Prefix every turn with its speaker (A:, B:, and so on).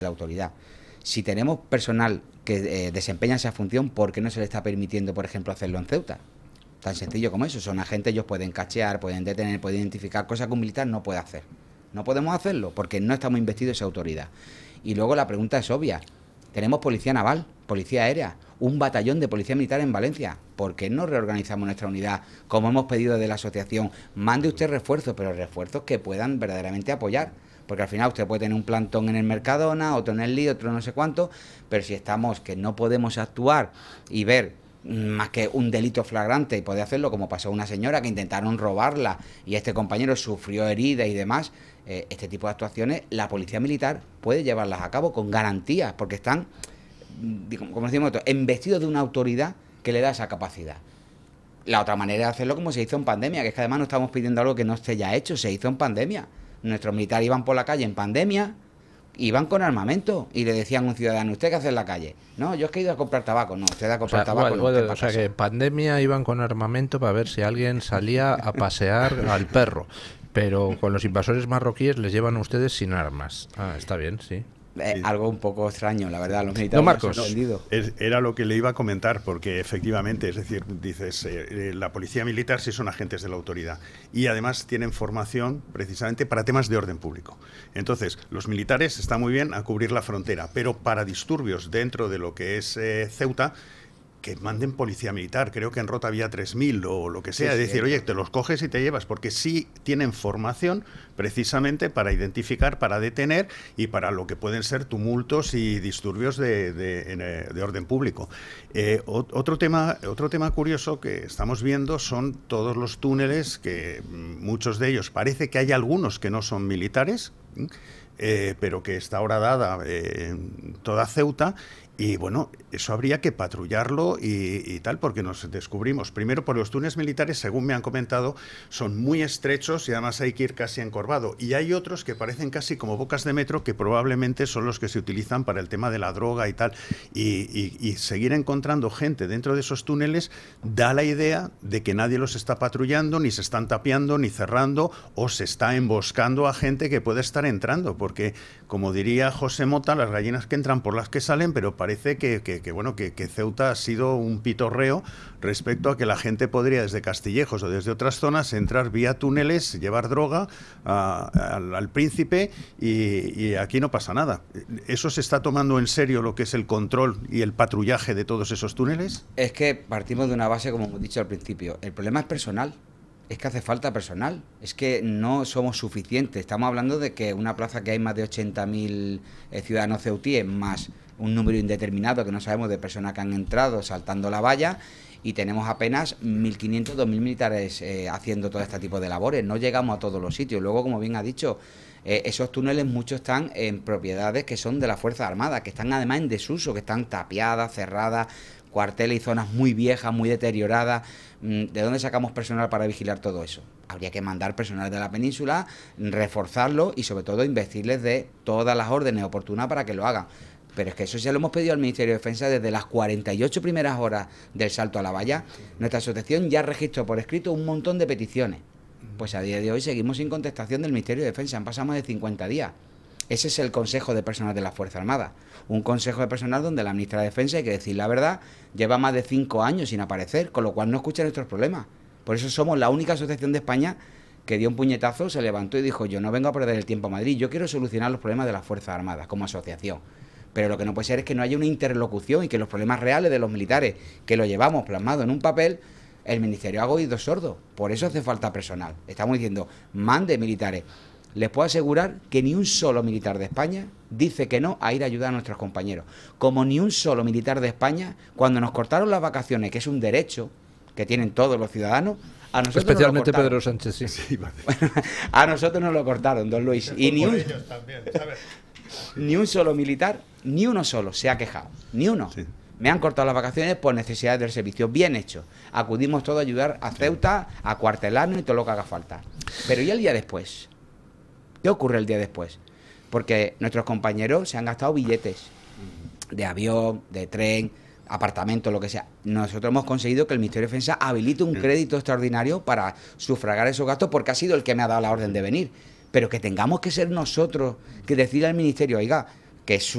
A: la autoridad. Si tenemos personal que desempeña esa función, ¿por qué no se le está permitiendo, por ejemplo, hacerlo en Ceuta? Tan sencillo como eso. Son agentes, ellos pueden cachear, pueden detener, pueden identificar cosas que un militar no puede hacer. No podemos hacerlo porque no estamos investidos esa autoridad. Y luego la pregunta es obvia. Tenemos policía naval, policía aérea, un batallón de policía militar en Valencia. ¿Por qué no reorganizamos nuestra unidad como hemos pedido de la asociación? Mande usted refuerzos, pero refuerzos que puedan verdaderamente apoyar. Porque al final usted puede tener un plantón en el Mercadona, otro en el Lío, otro no sé cuánto, pero si estamos que no podemos actuar y ver más que un delito flagrante y poder hacerlo como pasó a una señora que intentaron robarla y este compañero sufrió heridas y demás, este tipo de actuaciones la policía militar puede llevarlas a cabo con garantías porque están, como decimos nosotros, embestidos de una autoridad que le da esa capacidad. La otra manera de hacerlo como se hizo en pandemia, que es que además no estamos pidiendo algo que no esté ya hecho, se hizo en pandemia. Nuestros militares iban por la calle en pandemia, iban con armamento y le decían a un ciudadano, ¿usted qué hace en la calle? No, yo es que he ido a comprar tabaco. No, usted ha comprado tabaco.
B: O sea, que en pandemia iban con armamento para ver si alguien salía a pasear al perro, pero con los invasores marroquíes les llevan a ustedes sin armas. Ah, está bien, sí.
C: Sí.
A: Algo un poco extraño, la verdad, los militares.
B: No, Marcos.
C: Era lo que le iba a comentar, porque efectivamente, es decir, dices, la policía militar sí son agentes de la autoridad y además tienen formación precisamente para temas de orden público. Entonces, los militares están muy bien a cubrir la frontera, pero para disturbios dentro de lo que es Ceuta, que manden policía militar. Creo que en Rota había 3.000 o lo que sea. Sí, es decir, oye, te los coges y te llevas, porque sí tienen formación precisamente para identificar, para detener y para lo que pueden ser tumultos y disturbios de orden público. Otro tema curioso que estamos viendo son todos los túneles, que muchos de ellos parece que hay algunos que no son militares, pero que está ahora dada toda Ceuta. Y bueno, eso habría que patrullarlo y tal, porque nos descubrimos, primero por los túneles militares, según me han comentado, son muy estrechos y además hay que ir casi encorvado. Y hay otros que parecen casi como bocas de metro, que probablemente son los que se utilizan para el tema de la droga y tal. Y seguir encontrando gente dentro de esos túneles da la idea de que nadie los está patrullando, ni se están tapiando, ni cerrando, o se está emboscando a gente que puede estar entrando, porque, como diría José Mota, las gallinas que entran por las que salen, pero parece que Ceuta ha sido un pitorreo respecto a que la gente podría desde Castillejos o desde otras zonas entrar vía túneles, llevar droga al Príncipe y aquí no pasa nada. ¿Eso se está tomando en serio lo que es el control y el patrullaje de todos esos túneles?
A: Es que partimos de una base, como hemos dicho al principio, el problema es personal. Es que hace falta personal, es que no somos suficientes. Estamos hablando de que una plaza que hay más de 80.000 ciudadanos ceutíes, más un número indeterminado que no sabemos de personas que han entrado saltando la valla, y tenemos apenas 1.500, 2.000 militares haciendo todo este tipo de labores. No llegamos a todos los sitios. Luego, como bien ha dicho, esos túneles muchos están en propiedades que son de la Fuerza Armada, que están además en desuso, que están tapiadas, cerradas, cuarteles y zonas muy viejas, muy deterioradas. ¿De dónde sacamos personal para vigilar todo eso? Habría que mandar personal de la península, reforzarlo y sobre todo investirles de todas las órdenes oportunas para que lo hagan. Pero es que eso ya lo hemos pedido al Ministerio de Defensa desde las 48 primeras horas del salto a la valla. Nuestra asociación ya registró por escrito un montón de peticiones. Pues a día de hoy seguimos sin contestación del Ministerio de Defensa, han pasado más de 50 días. Ese es el Consejo de Personal de la Fuerza Armada. Un Consejo de Personal donde la ministra de Defensa, hay que decir la verdad, lleva más de 5 años sin aparecer, con lo cual no escucha nuestros problemas. Por eso somos la única asociación de España que dio un puñetazo, se levantó y dijo, yo no vengo a perder el tiempo a Madrid, yo quiero solucionar los problemas de las Fuerzas Armadas como asociación. Pero lo que no puede ser es que no haya una interlocución y que los problemas reales de los militares, que lo llevamos plasmado en un papel, el Ministerio haga oídos sordos. Por eso hace falta personal. Estamos diciendo, mande militares. Les puedo asegurar que ni un solo militar de España dice que no a ir a ayudar a nuestros compañeros. Como ni un solo militar de España, cuando nos cortaron las vacaciones, que es un derecho que tienen todos los ciudadanos, a nosotros
B: especialmente
A: nos lo
B: Pedro Sánchez, sí.
C: Sí,
A: a nosotros nos lo cortaron, don Luis. Y ni un solo militar, ni uno solo se ha quejado, ni uno. Sí. Me han cortado las vacaciones por necesidades del servicio, bien hecho. Acudimos todos a ayudar a Ceuta, a cuartelarnos y todo lo que haga falta. Pero ¿y el día después? ¿Qué ocurre el día después? Porque nuestros compañeros se han gastado billetes de avión, de tren, apartamento, lo que sea. Nosotros hemos conseguido que el Ministerio de Defensa habilite un crédito extraordinario para sufragar esos gastos porque ha sido el que me ha dado la orden de venir. Pero que tengamos que ser nosotros que decida al Ministerio, oiga, que su